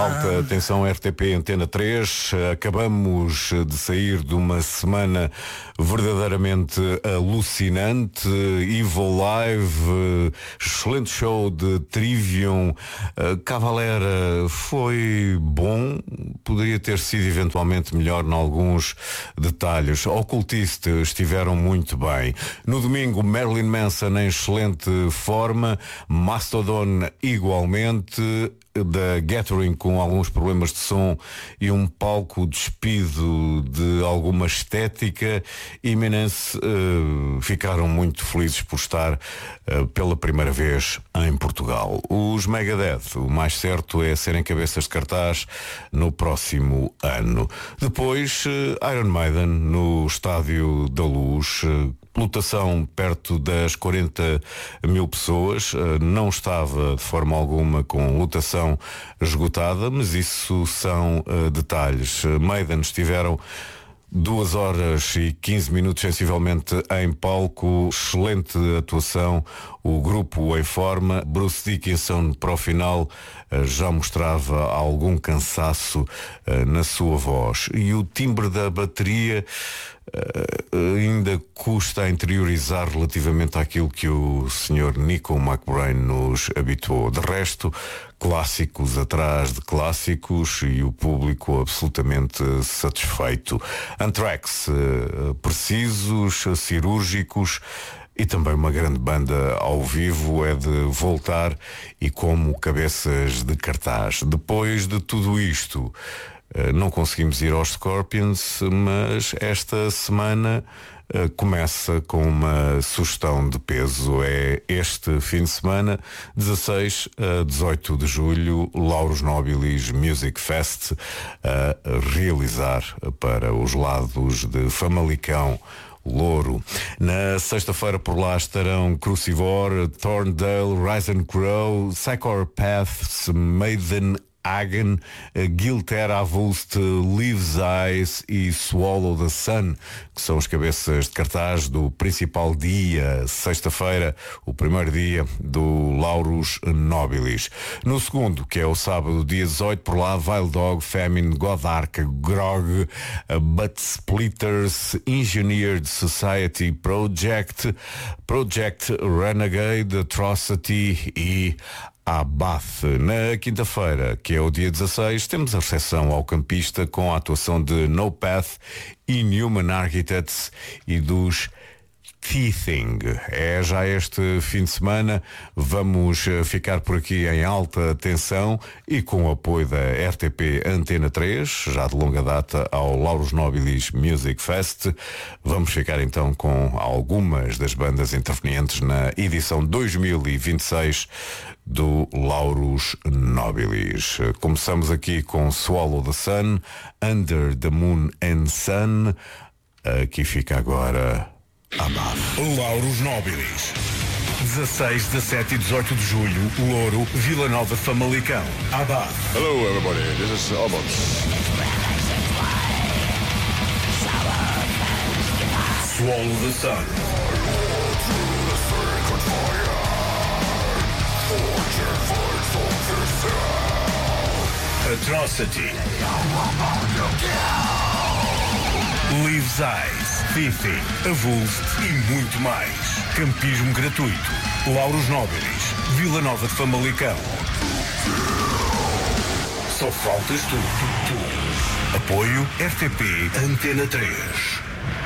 Alta tensão RTP Antena 3. Acabamos de sair de uma semana verdadeiramente alucinante. Evil Live, excelente show de Trivium. Cavalera foi bom, poderia ter sido eventualmente melhor em alguns detalhes. Occultist estiveram muito bem. No domingo, Marilyn Manson em excelente forma, Mastodon igualmente, da Gathering com alguns problemas de som e um palco despido de alguma estética. Eminence ficaram muito felizes por estar pela primeira vez em Portugal. Os Megadeth, o mais certo é serem cabeças de cartaz no próximo ano. Depois, Iron Maiden no Estádio da Luz, lotação perto das 40 mil pessoas, não estava de forma alguma com lotação esgotada, mas isso são detalhes. Maiden estiveram 2 horas e 15 minutos sensivelmente em palco, excelente atuação, o grupo em forma. Bruce Dickinson para o final já mostrava algum cansaço na sua voz, e o timbre da bateria ainda custa a interiorizar relativamente àquilo que o Sr. Nico McBrain nos habituou. De resto, clássicos atrás de clássicos e o público absolutamente satisfeito. Anthrax, precisos, cirúrgicos, e também uma grande banda ao vivo. É de voltar e como cabeças de cartaz. Depois de tudo isto, não conseguimos ir aos Scorpions, mas esta semana começa com uma sugestão de peso. É este fim de semana, 16 a 18 de julho, Lauros Nobilis Music Fest, a realizar para os lados de Famalicão, Louro. Na sexta-feira por lá estarão Crucivore, Thorndale, Rise and Grow, Psychopaths, Maiden Hagen, Gilter Avulst, Leaves Eyes e Swallow the Sun, que são os cabeças de cartaz do principal dia, sexta-feira, o primeiro dia do Lauros Nobilis. No segundo, que é o sábado, dia 18, por lá, Vile Dog, Famine, Godark, Grog, Butt Splitters, Engineered Society Project, Project Renegade, Atrocity e Abath. Na quinta-feira, que é o dia 16, temos a recepção ao campista com a atuação de No Path, Inhuman Architects e dos Teething. É já este fim de semana. Vamos ficar por aqui em alta tensão e com o apoio da RTP Antena 3, já de longa data, ao Lauros Nobilis Music Fest. Vamos ficar então com algumas das bandas intervenientes na edição 2026 do Lauros Nobilis. Começamos aqui com Swallow the Sun, Under the Moon and Sun. Aqui fica agora Abath. Lauros Nobilis, 16, 17 e 18 de julho, Louro, Vila Nova, Famalicão. Abath. Hello everybody, this is Abath. Swallow the Sun. Atrocity. Leaves Eyes, Fifi, Avulst e muito mais. Campismo gratuito. Lauros Nobilis, Vila Nova de Famalicão. Só faltas tu. Apoio RTP Antena 3.